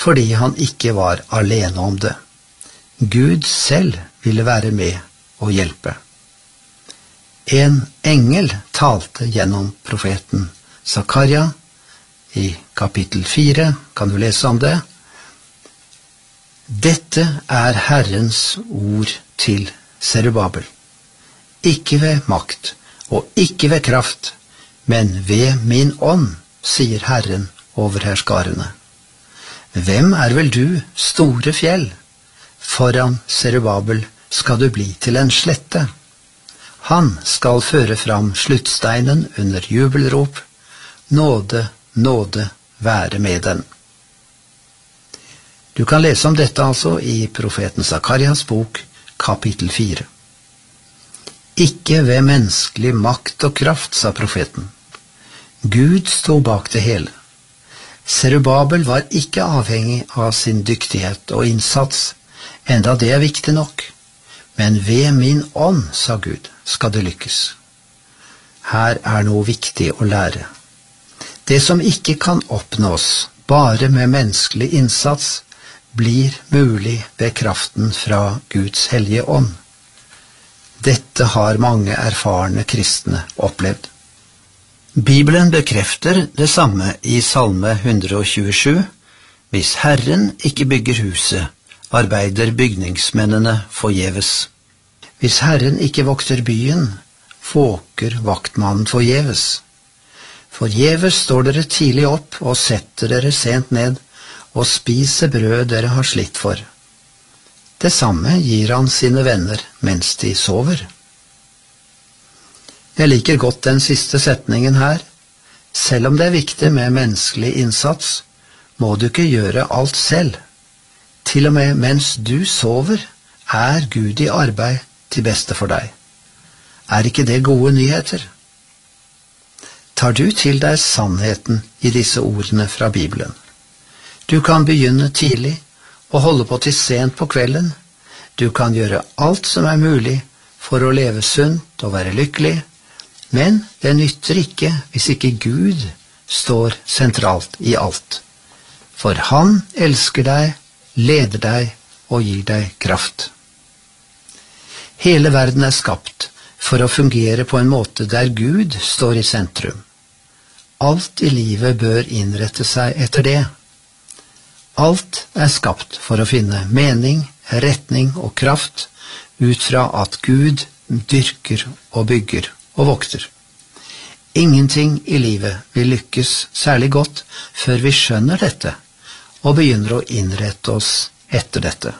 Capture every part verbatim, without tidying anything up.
fordi han ikke var alene om det. Gud selv ville være med og hjelpe. En engel talte gjennom profeten Zakaria. I kapittel fire kan du lese om det. Dette er Herrens ord til Serubabel. Ikke ved makt og ikke ved kraft, men ved min ånd, sier Herren over herskarene. Hvem er vel du, store fjell? Foran Serubabel skal du bli til en slette. Han skal føre fram sluttsteinen under jubelrop. Nåde, nåde være med den. Du kan lese om dette altså i profeten Zakarias bok, kapittel fire. Ikke ved menneskelig makt og kraft, sa profeten. Gud stod bak det hele. Serubabel var ikke avhengig av sin dyktighet og innsats, enda det er viktig nok. Men ved min ånd, sa Gud, skal det lykkes. Her er noe viktig å lære. Det som ikke kan oppnås bare med menneskelig innsats, blir mulig ved kraften fra Guds hellige ånd. Dette har mange erfarne kristne opplevd. Bibelen bekrefter det samme i Salme ett hundre tjuesju. Hvis Herren ikke bygger huset, arbeider bygningsmennene forgjeves. Hvis Herren ikke vokter byen, våker vaktmannen forgjeves. Forgjeves står dere tidlig opp og setter dere sent ned, og spiser brød dere har slitt for. Det samme gir han sine venner mens de sover. Jeg liker godt den siste setningen her. Selv om det er viktig med menneskelig innsats, må du ikke gjøre alt selv. Til og med mens du sover, er Gud i arbeid til beste for deg. Er ikke det gode nyheter? Tar du til deg sannheten i disse ordene fra Bibelen? Du kan begynne tidlig og holde på til sent på kvelden. Du kan gjøre alt som er mulig for å leve sunt og være lykkelig, men det nytter ikke hvis ikke Gud står sentralt i alt. For han elsker deg, leder deg og gir deg kraft. Hele verden er skapt for å fungere på en måte der Gud står i sentrum. Alt i livet bør innrette seg etter det. Alt er skapt for å finne mening, retning og kraft ut fra at Gud dyrker og bygger og vokter. Ingenting i livet vil lykkes særlig godt før vi skjønner dette og begynner å innrette oss etter dette.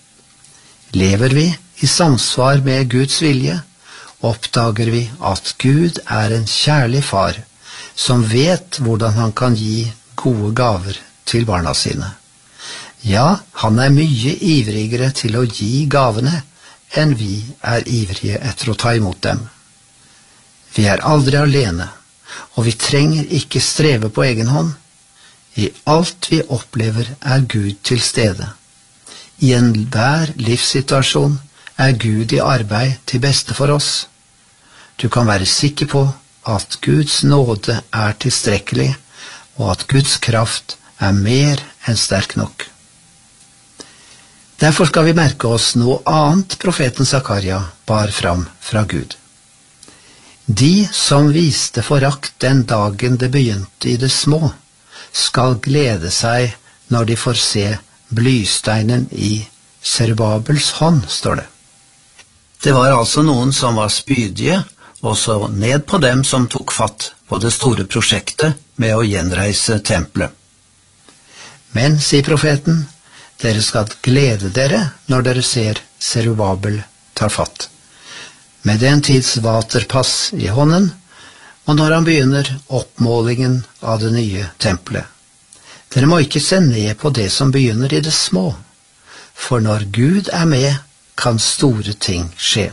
Lever vi i samsvar med Guds vilje, oppdager vi at Gud er en kjærlig far som vet hvordan han kan gi gode gaver til barna sine. Ja, han er mye ivrigere til å gi gavene enn vi er ivrige etter å ta imot dem. Vi er aldri alene, og vi trenger ikke streve på egen hånd. I alt vi opplever er Gud til stede. I enhver livssituasjon er Gud i arbeid til beste for oss. Du kan være sikker på at Guds nåde er tilstrekkelig, og at Guds kraft er mer enn sterk nok. Derfor skal vi merke oss noe annet profeten Zakaria bar fram fra Gud. De som viste forakt den dagen det begynte i det små, skal glede seg når de får se blysteinen i Serubabels hånd, står det. Det var altså noen som var spydige, og så ned på dem som tok fatt på det store prosjektet med å gjenreise tempelet. Men, sier profeten, dere skal glede dere når dere ser Serubabel tar fatt. Med den tids vaterpass i hånden, og når han begynner oppmålingen av det nye tempelet. Dere må ikke se ned på det som begynner i det små, for når Gud er med, kan store ting skje.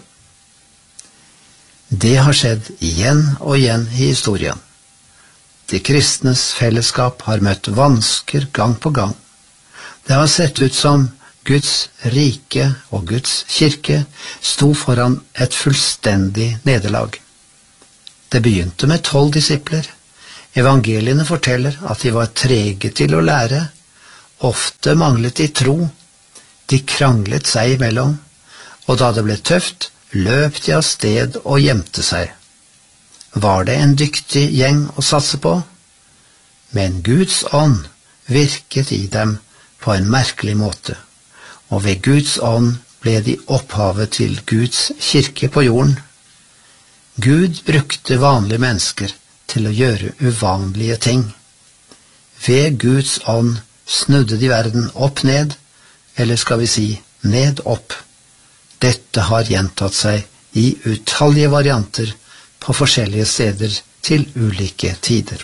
Det har skjedd igjen og igjen i historien. De kristnes fellesskap har møtt vansker gang på gang. Det har sett ut som Guds rike og Guds kirke sto foran et fullstendig nederlag. Det begynte med tolv disipler. Evangeliene forteller at de var trege til å lære, ofte manglet de tro, de kranglet seg imellom, og da det ble tøft, løp de av sted og gjemte seg. Var det en dyktig gjeng å satse på? Men Guds ånd virket i dem på en merkelig måte, og ved Guds ånd ble de opphavet til Guds kirke på jorden. Gud brukte vanlige mennesker til å gjøre uvanlige ting. Ved Guds ånd snudde de verden opp ned, eller skal vi si ned opp. Dette har gjentatt seg i utallige varianter på forskjellige steder til ulike tider.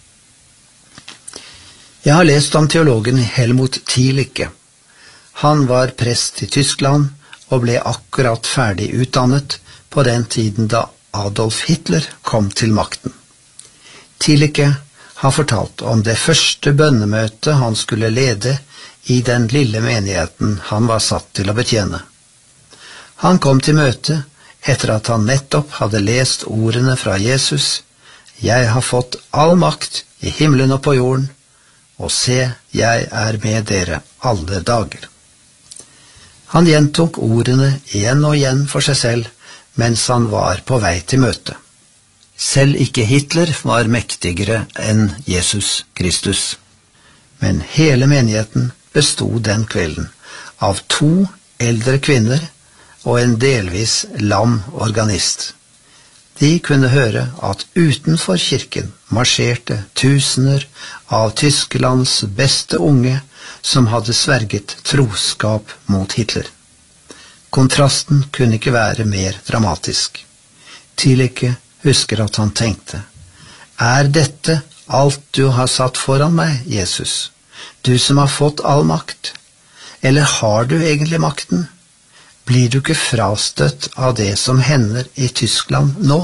Jeg har lest om teologen Helmut Thielicke. Han var prest i Tyskland og ble akkurat ferdig utdannet på den tiden da Adolf Hitler kom til makten. Thielicke har fortalt om det første bønnemøtet han skulle lede i den lille menigheten han var satt til å betjene. Han kom til møtet etter at han nettopp hadde lest ordene fra Jesus: «Jeg har fått all makt i himmelen og på jorden, og se, jeg er med dere alle dager.» Han gjentok ordene igjen og igjen for seg selv mens han var på vei til møtet. Selv ikke Hitler var mektigere enn Jesus Kristus. Men hele menigheten bestod den kvelden av to eldre kvinner og en delvis lam organist. De kunne høre at utenfor kirken marsjerte tusener av Tysklands beste unge som hadde sverget troskap mot Hitler. Kontrasten kunne ikke være mer dramatisk. Thielicke husker at han tenkte: «Er dette alt du har satt foran meg, Jesus? Du som har fått all makt? Eller har du egentlig makten? Blir du ikke frastøtt av det som hender i Tyskland nå?»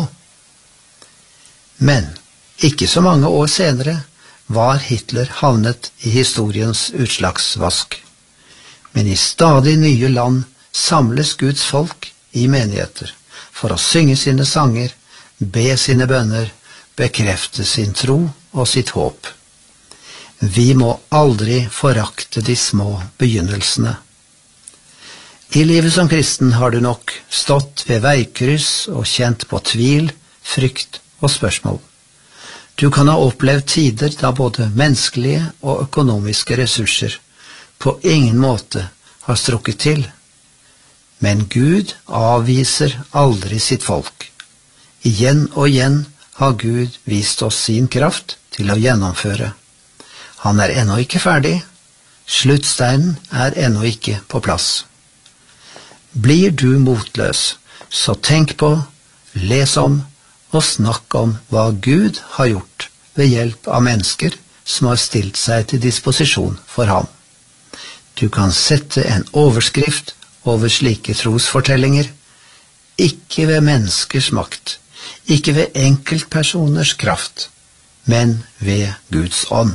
Men ikke så mange år senere var Hitler havnet i historiens utslagsvask. Men i stadig nye land samles Guds folk i menigheter for å synge sine sanger, be sine bønner, bekrefte sin tro og sitt håp. Vi må aldri forakte de små begynnelsene. I livet som kristen har du nok stått ved veikryss og kjent på tvil, frykt og spørsmål. Du kan ha opplevd tider da både menneskelige og økonomiske ressurser på ingen måte har strukket til. Men Gud avviser aldri sitt folk. Igjen og igjen har Gud vist oss sin kraft til å gjennomføre. Han er ennå ikke ferdig. Sluttsteinen er ennå ikke på plass. Blir du motløs, så tenk på, les om og snakk om hva Gud har gjort ved hjelp av mennesker som har stilt seg til disposisjon for ham. Du kan sette en overskrift over slike trosfortellinger, ikke ved menneskers makt, ikke ved enkeltpersoners kraft, men ved Guds ånd.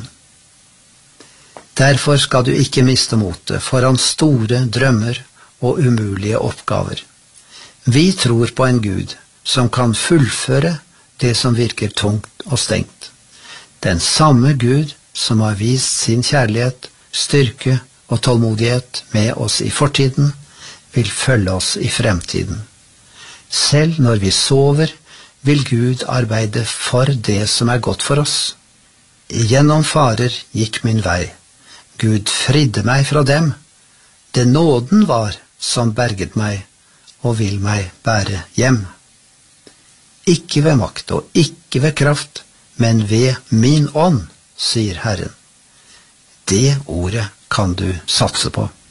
Derfor skal du ikke miste motet foran store drømmer og umulige oppgaver. Vi tror på en Gud som kan fullføre det som virker tungt og stengt. Den samme Gud som har vist sin kjærlighet, styrke og tålmodighet med oss i fortiden, vil følge oss i fremtiden. Selv når vi sover, vil Gud arbeide for det som er godt for oss. Gjennom farer gikk min vei. Gud fridde meg fra dem. Det nåden var som berget meg, og vil meg bære hjem. Ikke ved makt og ikke ved kraft, men ved min ånd, sier Herren. Det ordet kan du satse på.